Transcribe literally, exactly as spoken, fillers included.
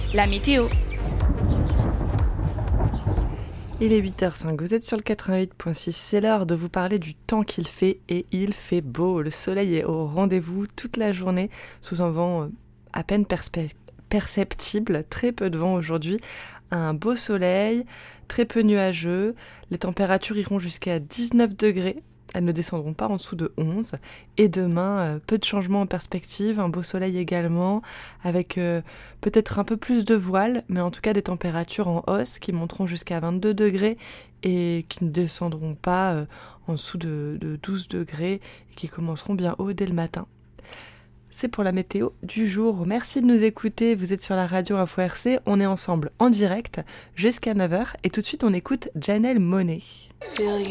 la météo. Il est huit heures cinq, vous êtes sur le quatre-vingt-huit virgule six, c'est l'heure de vous parler du temps qu'il fait et il fait beau. Le soleil est au rendez-vous toute la journée sous un vent à peine perspe- perceptible, très peu de vent aujourd'hui, un beau soleil, très peu nuageux, les températures iront jusqu'à dix-neuf degrés. Elles ne descendront pas en dessous de onze. Et demain, euh, peu de changements en perspective, un beau soleil également, avec euh, peut-être un peu plus de voile, mais en tout cas des températures en hausse qui monteront jusqu'à vingt-deux degrés et qui ne descendront pas euh, en dessous de, de douze degrés et qui commenceront bien haut dès le matin. C'est pour la météo du jour. Merci de nous écouter. Vous êtes sur la radio Info R C. On est ensemble en direct jusqu'à neuf heures. Et tout de suite, on écoute Janelle Monáe.